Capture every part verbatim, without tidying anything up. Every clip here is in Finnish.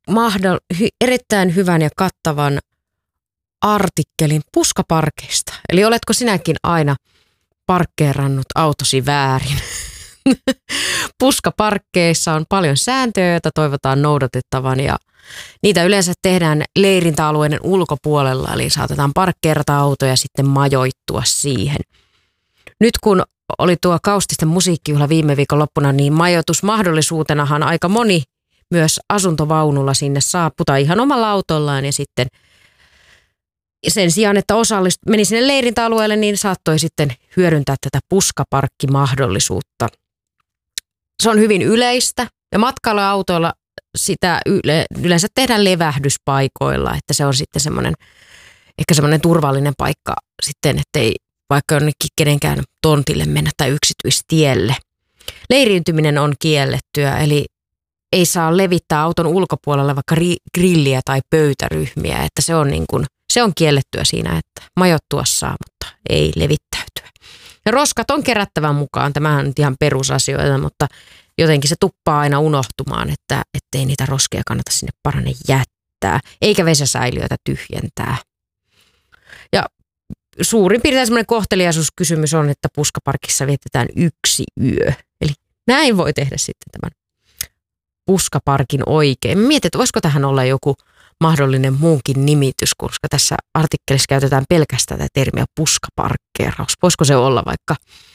mahdoll- hy- erittäin hyvän ja kattavan artikkelin puskaparkeista. Eli oletko sinäkin aina parkkeerannut autosi väärin? Puskaparkkeissa on paljon sääntöjä, joita toivotaan noudatettavan ja niitä yleensä tehdään leirintäalueiden ulkopuolella, eli saatetaan parkkeerata autoja ja sitten majoittua siihen. Nyt kun oli tuo Kaustisten musiikkijuhla viime viikon loppuna, niin majoitusmahdollisuutenahan aika moni myös asuntovaunulla sinne saapui tai ihan omalla autollaan ja sitten sen sijaan, että osallist, meni sinne leirintäalueelle, niin saattoi sitten hyödyntää tätä puskaparkkimahdollisuutta. Se on hyvin yleistä ja matkailuautoilla sitä yle, yleensä tehdään levähdyspaikoilla, että se on sitten semmoinen, ehkä semmoinen turvallinen paikka sitten, ettei vaikka jonnekin kenenkään tontille mennä tai yksityistielle. Leiriytyminen on kiellettyä, eli ei saa levittää auton ulkopuolelle vaikka ri- grilliä tai pöytäryhmiä, että se on, niin kuin, se on kiellettyä siinä, että majoittua saa, mutta ei levittäytyä. Ja roskat on kerättävän mukaan, tämähän on nyt ihan perusasioita, mutta jotenkin se tuppaa aina unohtumaan, että ettei niitä roskia kannata sinne parane jättää, eikä vesäsäiliöitä tyhjentää. Ja suurin piirtein semmoinen kohteliaisuuskysymys on, että puskaparkissa vietetään yksi yö. Eli näin voi tehdä sitten tämän puskaparkin oikein. Mietin, että voisiko tähän olla joku mahdollinen muunkin nimitys, koska tässä artikkelissa käytetään pelkästään tätä termiä puskaparkkeeraus. Voisiko se olla vaikka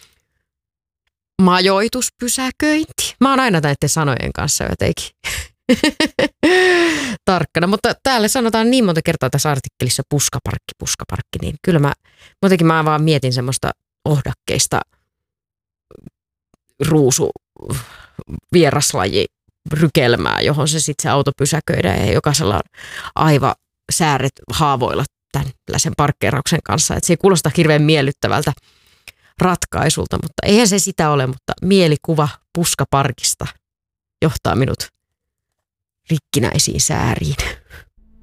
majoituspysäköinti? Mä oon aina näiden sanojen kanssa jotenkin tarkkana, mutta täällä sanotaan niin monta kertaa tässä artikkelissa puskaparkki, puskaparkki, niin kyllä mä, muutenkin mä vaan mietin semmoista ohdakkeista ruusu vieraslaji rykelmää, johon se sitten se auto pysäköidään ja jokaisella on aivan sääret haavoilla tällaisen parkkeerauksen kanssa. Et se ei kuulosta hirveän miellyttävältä ratkaisulta, mutta eihän se sitä ole, mutta mielikuva puskaparkista johtaa minut rikkinäisiin sääriin.